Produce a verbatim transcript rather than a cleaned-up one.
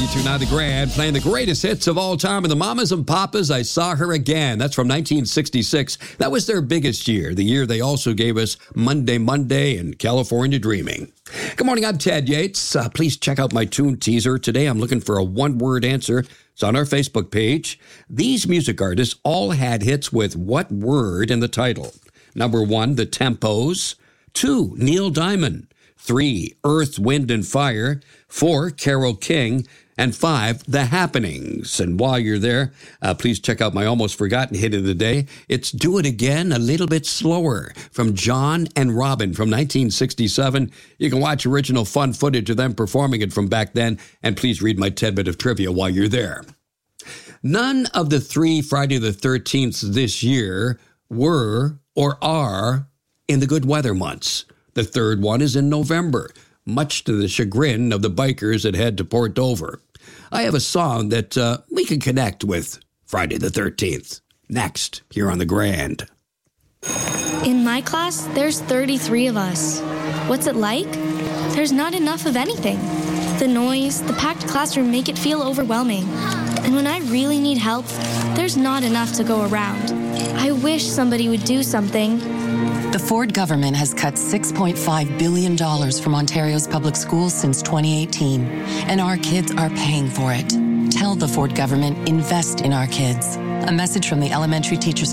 ninety-two point nine The Grand, playing the greatest hits of all time. And the Mamas and Papas, I Saw Her Again. That's from nineteen sixty-six. That was their biggest year, the year they also gave us Monday, Monday and California Dreaming. Good morning, I'm Ted Yates. Uh, please check out my tune teaser. Today I'm looking for a one-word answer. It's on our Facebook page. These music artists all had hits with what word in the title? Number one, The Tempos. Two, Neil Diamond. Three, Earth, Wind, and Fire. Four, Carole King. And five, The Happenings. And while you're there, uh, please check out my almost forgotten hit of the day. It's Do It Again, a Little Bit Slower, from John and Robin from nineteen sixty-seven. You can watch original fun footage of them performing it from back then, and please read my tidbit of trivia while you're there. None of the three Friday the thirteenths this year were or are in the good weather months. The third one is in November, much to the chagrin of the bikers that head to Port Dover. I have a song that uh, we can connect with Friday the thirteenth. Next, here on The Grand. In my class, there's thirty-three of us. What's it like? There's not enough of anything. The noise, the packed classroom make it feel overwhelming. And when I really need help, there's not enough to go around. I wish somebody would do something. The Ford government has cut six point five billion dollars from Ontario's public schools since twenty eighteen, and our kids are paying for it. Tell the Ford government, invest in our kids. A message from the Elementary Teachers